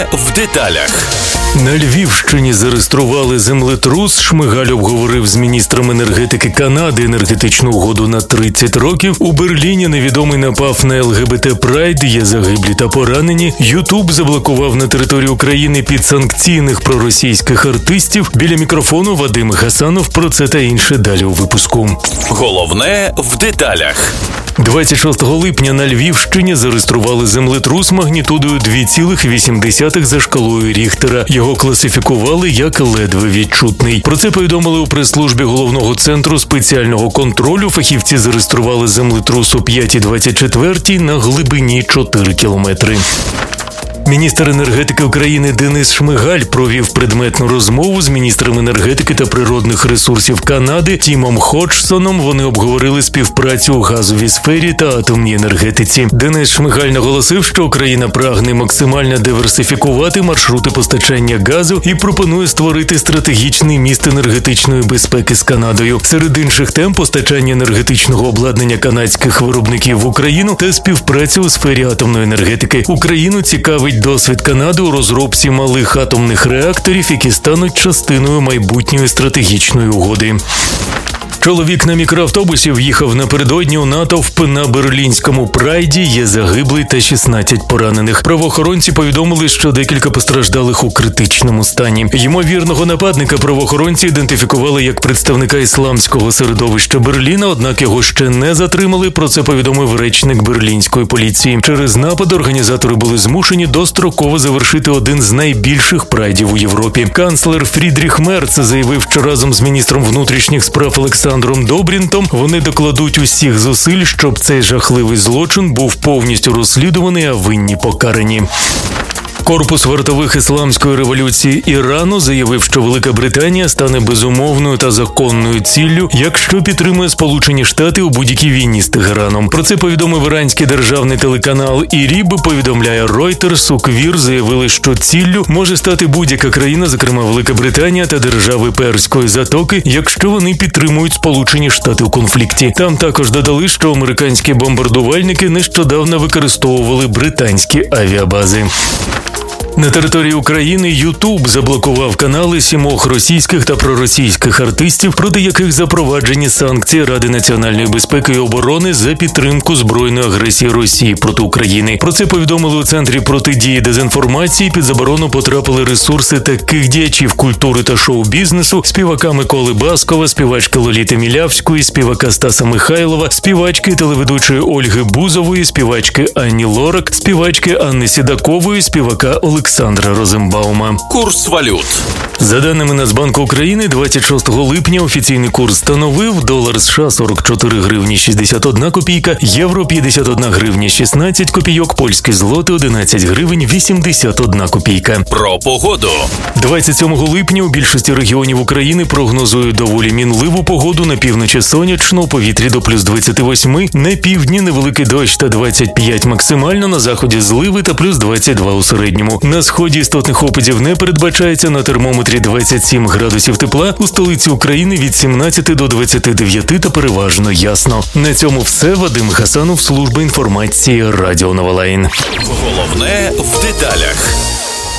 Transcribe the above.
в деталях. На Львівщині зареєстрували землетрус. Шмигаль обговорив з міністром енергетики Канади енергетичну угоду на 30 років. У Берліні невідомий напав на ЛГБТ-прайд, є загиблі та поранені. Ютуб заблокував на території України підсанкційних проросійських артистів. Біля мікрофону Вадим Гасанов. Про це та інше далі у випуску. Головне в деталях. 26 липня на Львівщині зареєстрували землетрус магнітудою 2,8 за шкалою Ріхтера. Його класифікували як ледве відчутний. Про це повідомили у прес-службі Головного центру спеціального контролю. Фахівці зареєстрували землетрус о 5:24 на глибині 4 кілометри. Міністр енергетики України Денис Шмигаль провів предметну розмову з міністром енергетики та природних ресурсів Канади Тімом Ходжсоном. Вони обговорили співпрацю у газовій сфері та атомній енергетиці. Денис Шмигаль наголосив, що Україна прагне максимально диверсифікувати маршрути постачання газу і пропонує створити стратегічний міст енергетичної безпеки з Канадою. Серед інших тем – постачання енергетичного обладнання канадських виробників в Україну та співпрацю у сфері атомної енергетики. Україну цікавить досвід Канади у розробці малих атомних реакторів, які стануть частиною майбутньої стратегічної угоди. Чоловік на мікроавтобусі в'їхав напередодні у натовп на берлінському прайді. Є загиблий та 16 поранених. Правоохоронці повідомили, що декілька постраждалих у критичному стані. Ймовірного нападника правоохоронці ідентифікували як представника ісламського середовища Берліна, однак його ще не затримали. Про це повідомив речник берлінської поліції. Через напад організатори були змушені достроково завершити один з найбільших прайдів у Європі. Канцлер Фрідріх Мерц заявив, що разом з міністром внутрішніх справ Олександром Добрінтом вони докладуть усіх зусиль, щоб цей жахливий злочин був повністю розслідуваний, а винні покарані. Корпус вартових ісламської революції Ірану заявив, що Велика Британія стане безумовною та законною ціллю, якщо підтримує Сполучені Штати у будь-якій війні з Тегераном. Про це повідомив іранський державний телеканал ІРІБ, повідомляє Reuters. У КВІР заявили, що ціллю може стати будь-яка країна, зокрема Велика Британія та держави Перської затоки, якщо вони підтримують Сполучені Штати у конфлікті. Там також додали, що американські бомбардувальники нещодавно використовували британські авіабази. На території України Ютуб заблокував канали 7 російських та проросійських артистів, проти яких запроваджені санкції Ради національної безпеки і оборони за підтримку збройної агресії Росії проти України. Про це повідомили у Центрі протидії дезінформації. Під заборону потрапили ресурси таких діячів культури та шоу-бізнесу: співака Миколи Баскова, співачки Лоліти Мілявської, співака Стаса Михайлова, співачки і телеведучої Ольги Бузової, співачки Анні Лорак, співачки Анни Сідакової, співака Олександра Розенбаума. Курс валют. За даними Нацбанку України, 26 липня офіційний курс становив: долар США 44 гривні 61 копійка, євро 51 гривня 16 копійок, польський злотий 11 гривень 81 копійка. Про погоду. 27 липня у більшості регіонів України прогнозують доволі мінливу погоду. На півночі сонячно, у повітрі до плюс 28, на півдні невеликий дощ та 25 максимально, на заході зливи та плюс 22 у середньому. На сході істотних опадів не передбачається, на термометрі 27 градусів тепла, у столиці України від 17 до 29 та переважно ясно. На цьому все. Вадим Гасанов, служба інформації Радіо Новолайн. Головне в деталях.